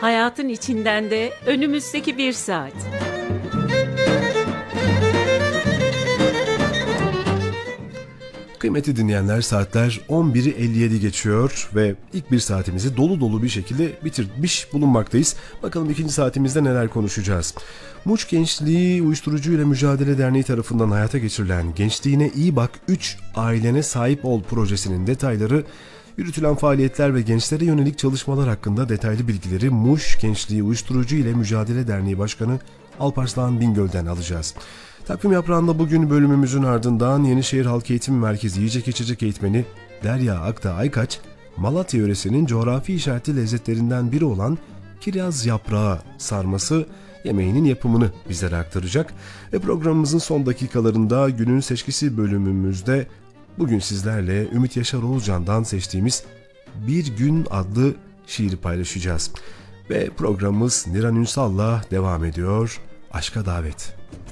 Hayatın içinden de önümüzdeki bir saat. Kıymetli dinleyenler, saatler 11'i 57 geçiyor ve ilk bir saatimizi dolu dolu bir şekilde bitirmiş bulunmaktayız. Bakalım ikinci saatimizde neler konuşacağız. Muş Gençliği Uyuşturucuyla Mücadele Derneği tarafından hayata geçirilen Gençliğine İyi Bak 3 Ailene Sahip Ol projesinin detayları, yürütülen faaliyetler ve gençlere yönelik çalışmalar hakkında detaylı bilgileri Muş Gençliği Uyuşturucu ile Mücadele Derneği Başkanı Alparslan Bingöl'den alacağız. Takvim Yaprağı'nda bugün bölümümüzün ardından Yenişehir Halk Eğitim Merkezi Yiyecek İçecek Eğitmeni Derya Akta Aykaç, Malatya yöresinin coğrafi işaretli lezzetlerinden biri olan kiraz yaprağı sarması yemeğinin yapımını bizlere aktaracak. Ve programımızın son dakikalarında günün seçkisi bölümümüzde bugün sizlerle Ümit Yaşar Oğuzcan'dan seçtiğimiz Bir Gün adlı şiiri paylaşacağız. Ve programımız Niran Ünsal'la devam ediyor. Aşka Davet.